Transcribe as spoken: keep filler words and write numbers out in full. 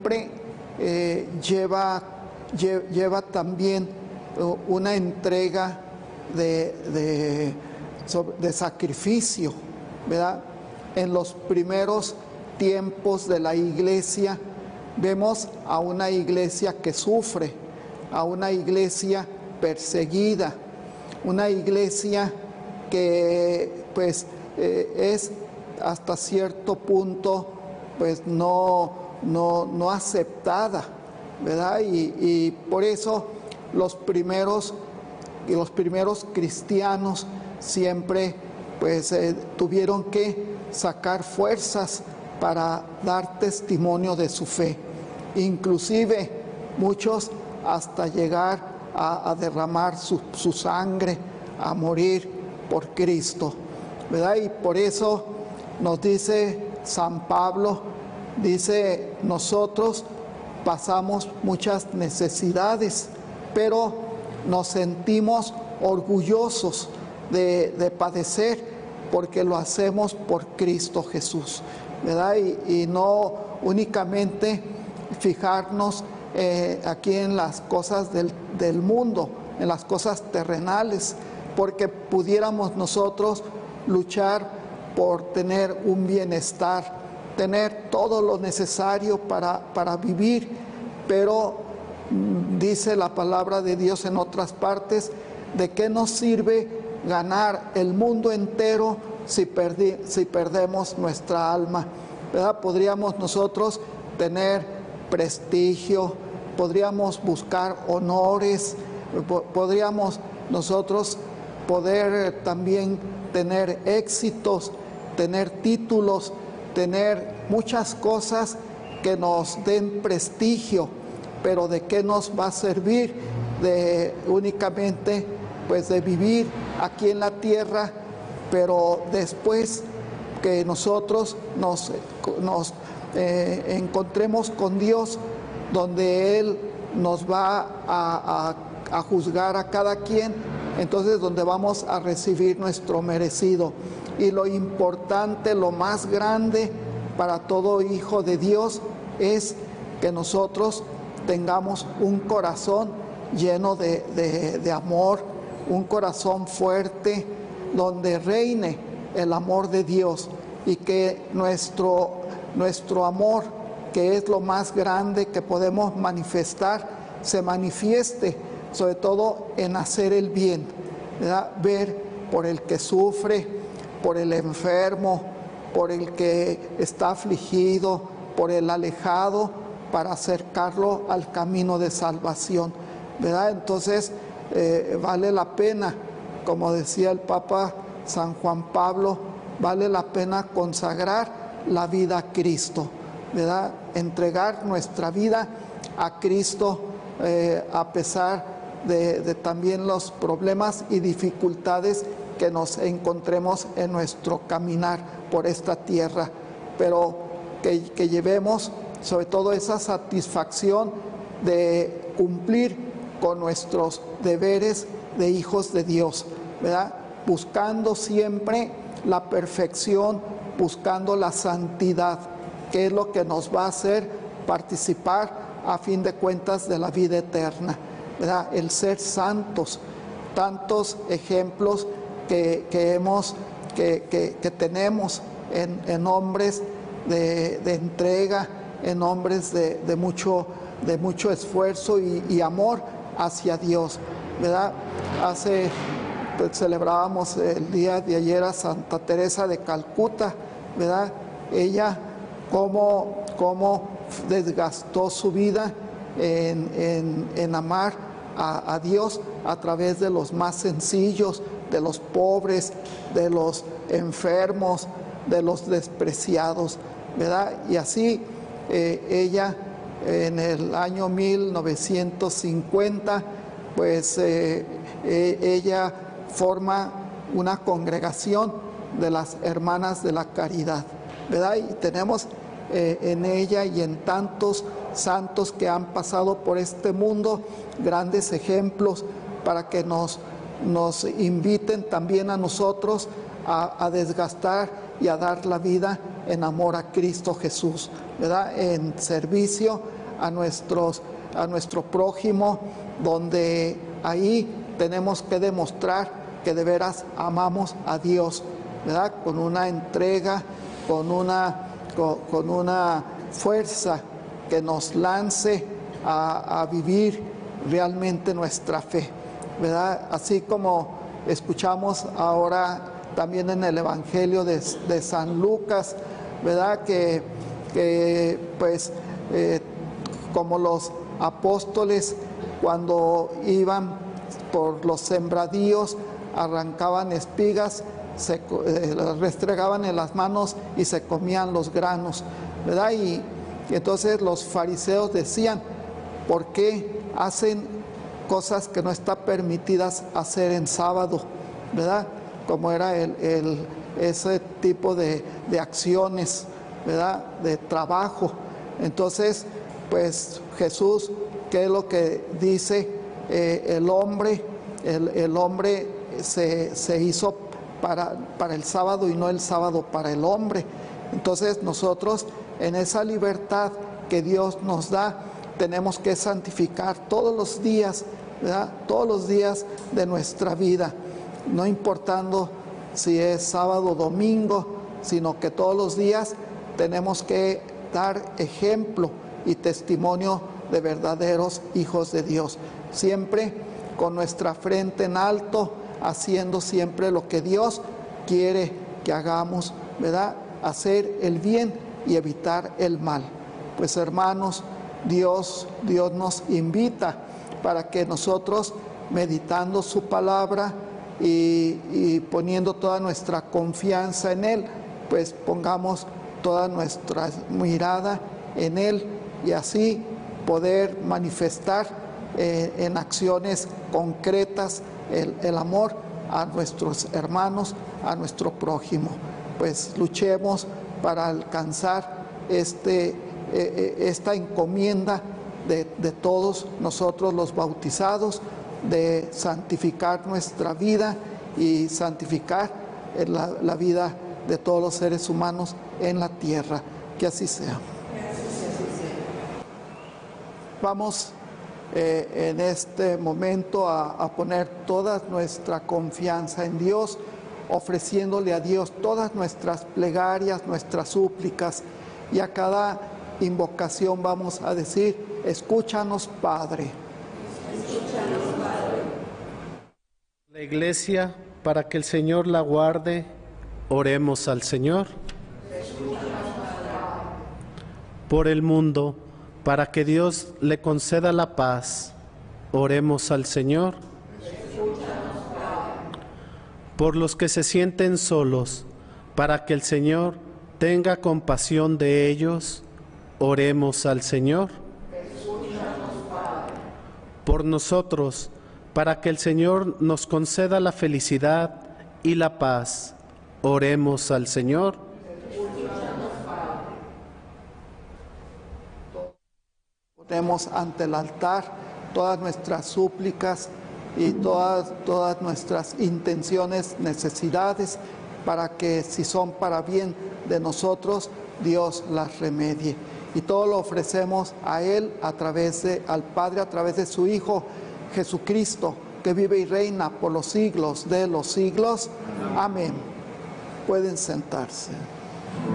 siempre eh, lleva, lle, lleva también uh, una entrega de, de, de sacrificio, ¿verdad? En los primeros tiempos de la iglesia vemos a una iglesia que sufre, a una iglesia perseguida, una iglesia que pues eh, es hasta cierto punto pues no, no, no aceptada, ¿verdad? Y, y por eso los primeros, los primeros cristianos siempre pues eh, tuvieron que sacar fuerzas para dar testimonio de su fe. Inclusive muchos hasta llegar a, a derramar su, su sangre, a morir por Cristo, ¿verdad? Y por eso nos dice San Pablo, dice, nosotros pasamos muchas necesidades, pero nos sentimos orgullosos de, de padecer porque lo hacemos por Cristo Jesús, ¿verdad? Y, y no únicamente fijarnos eh, aquí en las cosas del, del mundo, en las cosas terrenales, porque pudiéramos nosotros luchar por tener un bienestar, tener todo lo necesario para, para vivir, pero dice la palabra de Dios en otras partes, ¿de qué nos sirve ganar el mundo entero si, perdi, si perdemos nuestra alma? ¿Verdad? Podríamos nosotros tener prestigio, podríamos buscar honores, podríamos nosotros poder también tener éxitos, tener títulos, tener muchas cosas que nos den prestigio, pero ¿de qué nos va a servir? De únicamente pues de vivir aquí en la tierra, pero después que nosotros nos, nos eh, encontremos con Dios, donde Él nos va a, a, a juzgar a cada quien, entonces donde vamos a recibir nuestro merecido. Y lo importante, lo más grande para todo hijo de Dios es que nosotros tengamos un corazón lleno de, de, de amor, un corazón fuerte, donde reine el amor de Dios y que nuestro, nuestro amor, que es lo más grande que podemos manifestar, se manifieste sobre todo en hacer el bien, ¿verdad? Ver por el que sufre, por el enfermo, por el que está afligido, por el alejado, para acercarlo al camino de salvación, ¿verdad? Entonces eh, vale la pena, como decía el Papa San Juan Pablo, vale la pena consagrar la vida a Cristo, ¿verdad? Entregar nuestra vida a Cristo eh, a pesar de, de también los problemas y dificultades que nos encontremos en nuestro caminar por esta tierra, pero que, que llevemos sobre todo esa satisfacción de cumplir con nuestros deberes de hijos de Dios, ¿verdad? Buscando siempre la perfección, buscando la santidad, que es lo que nos va a hacer participar a fin de cuentas de la vida eterna, ¿verdad? El ser santos, tantos ejemplos que, que hemos, que, que, que tenemos en, en hombres de, de entrega, en hombres de, de, mucho, de mucho esfuerzo y, y amor hacia Dios, ¿verdad? Hace, pues, celebrábamos el día de ayer a Santa Teresa de Calcuta, ¿verdad? Ella cómo, cómo desgastó su vida en, en, en amar a, a Dios a través de los más sencillos, de los pobres, de los enfermos, de los despreciados, ¿verdad? Y así eh, ella en el año mil novecientos cincuenta, pues eh, eh, ella forma una congregación de las Hermanas de la Caridad, ¿verdad? Y tenemos eh, en ella y en tantos santos que han pasado por este mundo grandes ejemplos para que nos, nos inviten también a nosotros a, a desgastar y a dar la vida en amor a Cristo Jesús, ¿verdad? En servicio a, nuestros, a nuestro prójimo, donde ahí tenemos que demostrar que de veras amamos a Dios, ¿verdad? Con una entrega, con una, con, con una fuerza que nos lance a, a vivir realmente nuestra fe, ¿verdad? Así como escuchamos ahora también en el Evangelio de, de San Lucas, ¿verdad? Que, que pues eh, como los apóstoles cuando iban por los sembradíos, arrancaban espigas, se eh, las restregaban en las manos y se comían los granos, ¿verdad? Y, y entonces los fariseos decían, ¿por qué hacen cosas que no están permitidas hacer en sábado, ¿verdad? Como era el, el, ese tipo de, de acciones, ¿verdad? De trabajo. Entonces, pues Jesús, ¿qué es lo que dice? Eh, el hombre, el, el hombre se, se hizo para, para el sábado y no el sábado para el hombre. Entonces nosotros en esa libertad que Dios nos da, tenemos que santificar todos los días, ¿verdad? Todos los días de nuestra vida, no importando si es sábado o domingo, sino que todos los días tenemos que dar ejemplo y testimonio de verdaderos hijos de Dios, siempre con nuestra frente en alto, haciendo siempre lo que Dios quiere que hagamos, ¿verdad? Hacer el bien y evitar el mal. Pues hermanos, Dios, Dios nos invita para que nosotros, meditando su palabra y, y poniendo toda nuestra confianza en Él, pues pongamos toda nuestra mirada en Él y así poder manifestar eh, en acciones concretas el, el amor a nuestros hermanos, a nuestro prójimo. Pues luchemos para alcanzar este, eh, esta encomienda de, de todos nosotros los bautizados, de santificar nuestra vida y santificar la, la vida de todos los seres humanos en la tierra. Que así sea. Vamos eh, en este momento a, a poner toda nuestra confianza en Dios, ofreciéndole a Dios todas nuestras plegarias, nuestras súplicas, y a cada invocación vamos a decir: escúchanos, Padre. Escúchanos, Padre. La Iglesia, para que el Señor la guarde, oremos al Señor. Escúchanos, Padre. Por el mundo, para que Dios le conceda la paz, oremos al Señor. Escúchanos, Padre. Por los que se sienten solos, para que el Señor tenga compasión de ellos, oremos al Señor. Escúchanos, Padre. Por nosotros, para que el Señor nos conceda la felicidad y la paz, oremos al Señor. Escúchanos, Padre. Ponemos ante el altar todas nuestras súplicas y todas, todas nuestras intenciones, necesidades, para que si son para bien de nosotros, Dios las remedie. Y todo lo ofrecemos a Él, a través de, al Padre, a través de su Hijo Jesucristo, que vive y reina por los siglos de los siglos. Amén. Pueden sentarse.